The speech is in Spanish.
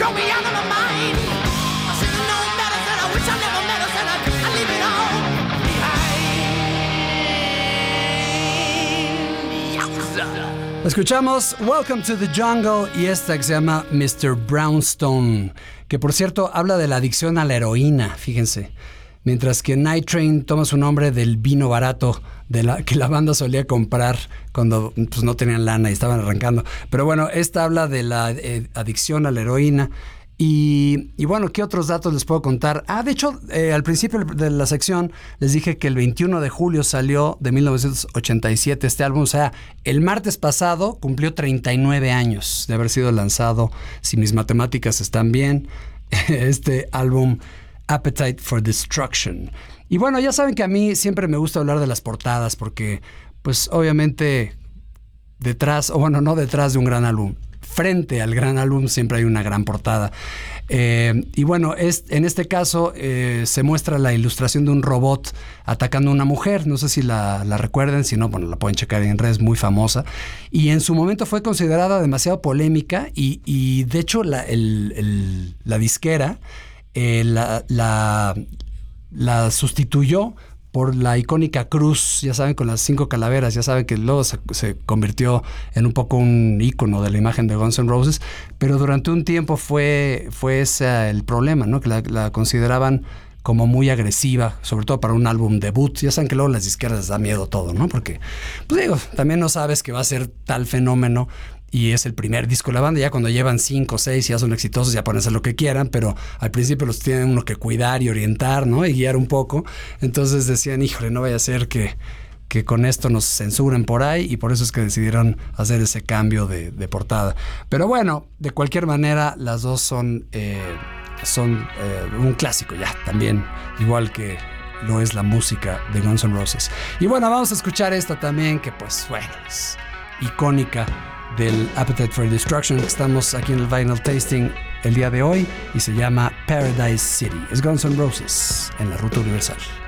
drove me out of my mind. I should have known better, said I wish I never met her, said I leave it all behind. Yowza. Escuchamos Welcome to the Jungle y esta que se llama Mr. Brownstone, que por cierto habla de la adicción a la heroína, fíjense. Mientras que Night Train toma su nombre del vino barato que la banda solía comprar cuando pues, no tenían lana y estaban arrancando. Pero bueno, esta habla de la adicción a la heroína. Y bueno, ¿qué otros datos les puedo contar? De hecho, al principio de la sección les dije que el 21 de julio salió de 1987 este álbum. O sea, el martes pasado cumplió 39 años de haber sido lanzado, si mis matemáticas están bien, este álbum Appetite for Destruction. Y bueno, ya saben que a mí siempre me gusta hablar de las portadas porque, pues obviamente, detrás, o bueno, no detrás de un gran álbum, frente al gran álbum siempre hay una gran portada. Y bueno, en este caso se muestra la ilustración de un robot atacando a una mujer. No sé si la recuerden, si no, bueno, la pueden checar en redes, muy famosa. Y en su momento fue considerada demasiado polémica y de hecho la disquera la sustituyó por la icónica cruz, ya saben, con las 5 calaveras. Ya saben que luego se convirtió en un poco un ícono de la imagen de Guns N' Roses, pero durante un tiempo fue ese el problema, ¿no? Que la consideraban como muy agresiva, sobre todo para un álbum debut. Ya saben que luego las disqueras les da miedo todo, ¿no? Porque, pues digo, también no sabes que va a ser tal fenómeno y es el primer disco de la banda. Ya cuando llevan 5 o 6 ya son exitosos, ya pueden hacer lo que quieran, pero al principio los tienen uno que cuidar y orientar, ¿no? Y guiar un poco. Entonces decían, híjole, no vaya a ser que con esto nos censuren por ahí, y por eso es que decidieron hacer ese cambio de portada. Pero bueno, de cualquier manera, las dos son un clásico ya, también, igual que lo es la música de Guns N' Roses. Y bueno, vamos a escuchar esta también, que pues bueno, es icónica del Appetite for Destruction. Estamos aquí en el Vinyl Tasting el día de hoy y se llama Paradise City. Es Guns N' Roses en la Ruta Universal.